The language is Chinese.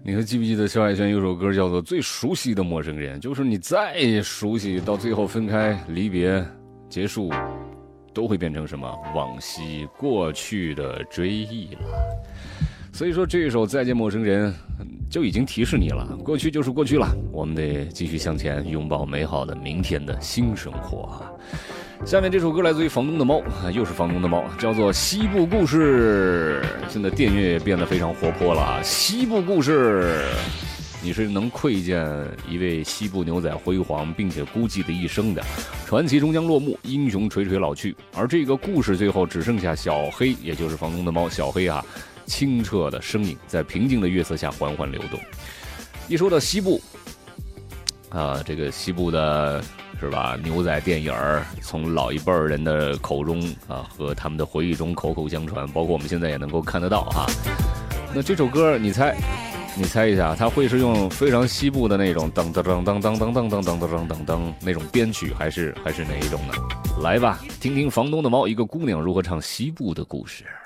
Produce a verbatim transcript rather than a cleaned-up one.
你还记不记得萧亚轩有首歌叫做《最熟悉的陌生人》？就是你再熟悉，到最后分开、离别、结束，都会变成什么往昔过去的追忆了。所以说这首《再见陌生人》就已经提示你了，过去就是过去了，我们得继续向前，拥抱美好的明天的新生活啊！下面这首歌来自于房东的猫，又是房东的猫，叫做《西部故事》。现在电乐也变得非常活泼了。西部故事，你是能窥见一位西部牛仔辉煌并且孤寂的一生的，传奇终将落幕，英雄垂垂老去。而这个故事最后只剩下小黑，也就是房东的猫小黑啊，清澈的身影在平静的月色下缓缓流动。一说到西部啊，这个西部的是吧？牛仔电影从老一辈人的口中啊和他们的回忆中口口相传，包括我们现在也能够看得到哈。那这首歌你猜，你猜一下，它会是用非常西部的那种噔噔噔噔噔噔噔噔噔噔噔噔那种编曲，还是还是哪一种呢？来吧，听听房东的猫一个姑娘如何唱西部的故事。